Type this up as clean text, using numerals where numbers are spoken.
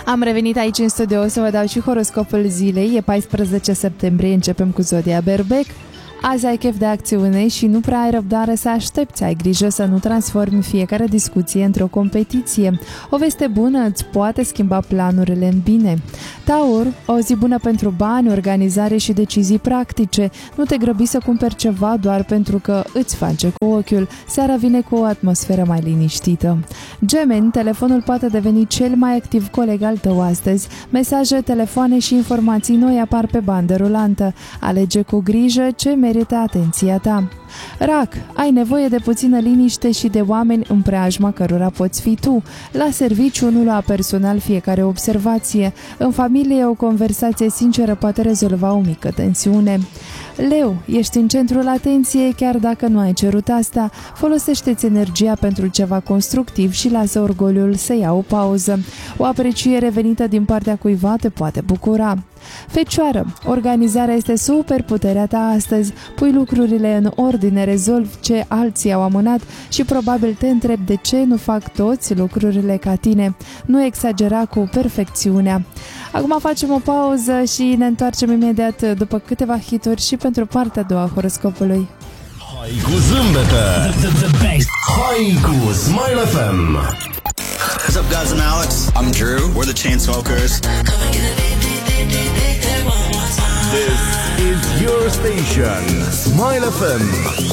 Am revenit aici în studio să vă dau și horoscopul zilei. E 14 septembrie, începem cu zodia Berbec. Azi ai chef de acțiune și nu prea ai răbdare să aștepți. Ai grijă să nu transformi fiecare discuție într-o competiție. O veste bună îți poate schimba planurile în bine. Taur, o zi bună pentru bani, organizare și decizii practice. Nu te grăbi să cumperi ceva doar pentru că îți face cu ochiul. Seara vine cu o atmosferă mai liniștită. Gemeni, telefonul poate deveni cel mai activ coleg al tău astăzi. Mesaje, telefoane și informații noi apar pe bandă rulantă. Alege cu grijă ce merită atenția ta. Rac, ai nevoie de puțină liniște și de oameni în preajma cărora poți fi tu. La serviciu, nu lua personal fiecare observație. În familie, o conversație sinceră poate rezolva o mică tensiune. Leu, ești în centrul atenției chiar dacă nu ai cerut asta. Folosește-ți energia pentru ceva constructiv și lasă orgoliul să ia o pauză. O apreciere venită din partea cuiva te poate bucura. Fecioară, organizarea este super puterea ta astăzi. Pui lucrurile în ordine, rezolvi ce alții au amânat și probabil te întrebi de ce nu fac toți lucrurile ca tine. Nu exagera cu perfecțiunea. Acum facem o pauză și ne întoarcem imediat după câteva hituri și pentru partea a doua a horoscopului. Hai cu zâmbete! The best! Hai cu Smile FM! What's up, guys? I'm Alex. I'm Drew. We're the Chainsmokers. This is your station, Smile FM.